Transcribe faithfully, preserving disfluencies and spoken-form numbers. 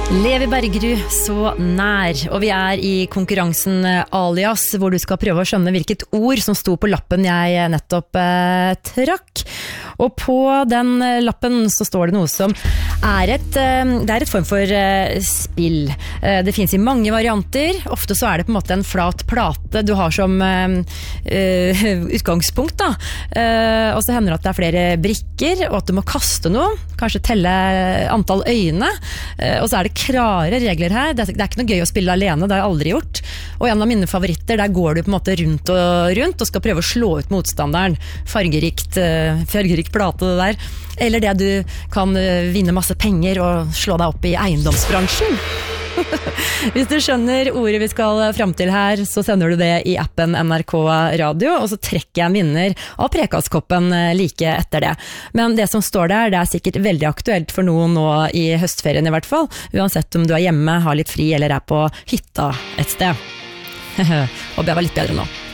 Levi Bergerud, så nær, og vi er i konkurransen alias, hvor du skal prøve å skjønne hvilket ord som sto på lappen jeg nettopp eh, trakk. Og på den lappen så står det noe som er et, eh, det er et form for eh, spill. Eh, det finnes i mange varianter, ofte så er det på en måte en flat plate du har som eh, utgangspunkt da. Eh, og så hender det at det er flere brikker, og at du må kaste noe, kanskje telle antall øyne, eh, og så er det klare regler her. Det er, det er ikke noe gøy å spille alene, det har jeg aldri gjort. Og en av mine favoritter, der går du på en måte rundt og rundt og skal prøve å slå ut motstanderen. Fargerikt, uh, fargerikt plate det der. Eller det du kan uh, vinne masse penger og slå deg opp i eiendomsbransjen. Hvis du skjønner ordet vi skal frem til her, så sender du det i appen N R K Radio, og så trekker jeg en vinner av Prekastkoppen like etter det. Men det som står der, det er sikkert veldig aktuelt for noen nå i høstferien i hvert fall, uansett om du er hjemme, har litt fri eller er på hytta et sted. Håper jeg var litt bedre nå.